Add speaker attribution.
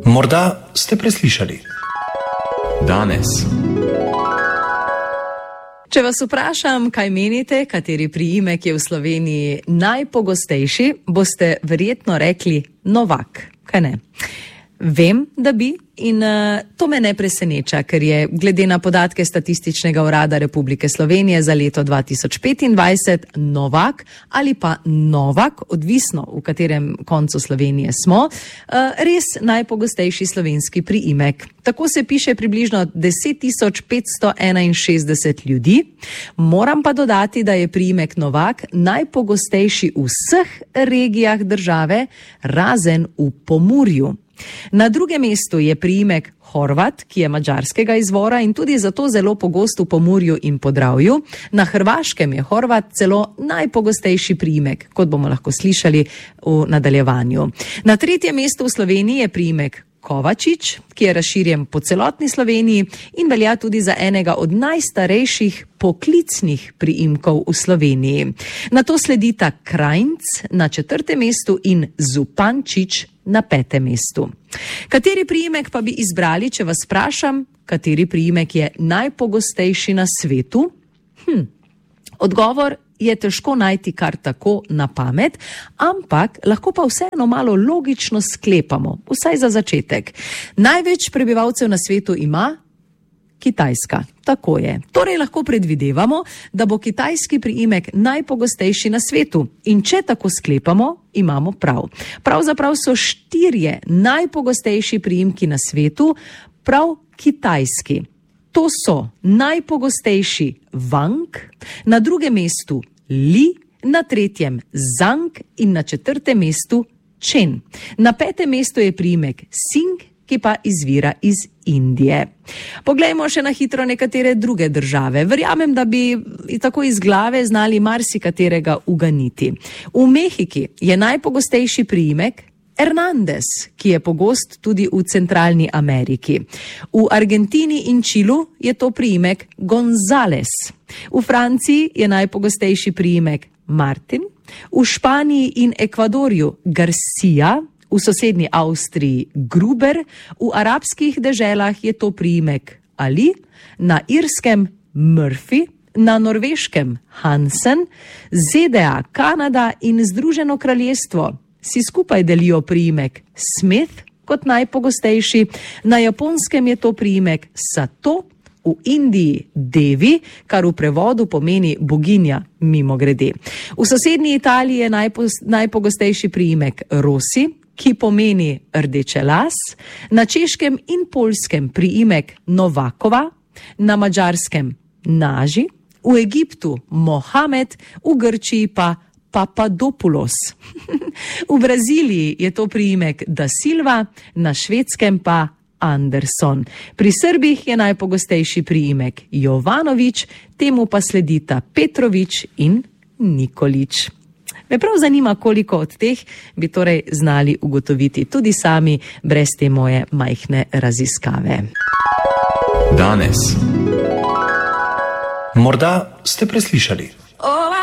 Speaker 1: Morda ste preslišali.
Speaker 2: Danes.
Speaker 3: Če vas vprašam, kaj menite, kateri priimek je v Sloveniji najpogostejši, boste verjetno rekli Novak, kaj ne? Vem, da bi, in to me ne preseneča, ker je glede na podatke Statističnega urada Republike Slovenije za leto 2025 Novak ali pa Novak, odvisno v katerem koncu Slovenije smo, res najpogostejši slovenski priimek. Tako se piše približno 10.561 ljudi. Moram pa dodati, da je priimek Novak najpogostejši v vseh regijah države, razen v Pomurju. Na drugem mestu je priimek Horvat, ki je madžarskega izvora in tudi zato zelo pogost v Pomurju in Podravju. Na Hrvaškem je Horvat celo najpogostejši priimek, kot bomo lahko slišali v nadaljevanju. Na tretjem mestu v Sloveniji je priimek Kovačič, ki je razširjen po celotni Sloveniji in velja tudi za enega od najstarejših poklicnih priimkov v Sloveniji. Nato sledita Krajnc na 4. mestu in Zupančič na 5. mestu. Kateri priimek pa bi izbrali, če vas vprašam, kateri priimek je najpogostejši na svetu? Odgovor je težko najti kar tako na pamet, ampak lahko pa vseeno malo logično sklepamo, vsaj za začetek. Največ prebivalcev na svetu ima Kitajska. Tako je. Torej lahko predvidevamo, da bo kitajski priimek najpogostejši na svetu. In če tako sklepamo, imamo prav. Pravzaprav so 4 najpogostejši priimki na svetu prav kitajski. To so najpogostejši Wang, na drugem mestu Li, na 3. Zhang in na 4. mestu Chen. Na 5. mestu je priimek Singh, ki pa izvira iz Indije. Poglejmo še na hitro nekatere druge države. Verjamem, da bi tako iz glave znali marsikaterega uganiti. V Mehiki je najpogostejši priimek Hernandez, ki je pogost tudi v Centralni Ameriki. V Argentini in Čilu je to priimek González. V Franciji je najpogostejši priimek Martin, v Španiji in Ekvadorju Garcia, v sosednji Avstriji Gruber, v arabskih deželah je to priimek Ali, na Irskem Murphy, na Norveškem Hansen, ZDA, Kanada in Združeno kraljestvo si skupaj delijo priimek Smith kot najpogostejši, na Japonskem je to priimek Sato, v Indiji Devi, kar v prevodu pomeni boginja mimogrede. V sosednji Italiji je najpogostejši priimek Rossi, ki pomeni rdeče las, na Češkem in Poljskem priimek Novakova, na Madžarskem Naži, v Egiptu Mohamed, v Grčiji pa Papadopoulos. V Braziliji je to priimek Da Silva, na Švedskem pa Anderson. Pri Srbih je najpogostejši priimek Jovanović, temu pa sledita Petrović in Nikolić. Me prav zanima, koliko od teh bi torej znali ugotoviti tudi sami brez te moje majhne raziskave.
Speaker 2: Danes.
Speaker 1: Morda ste preslišali.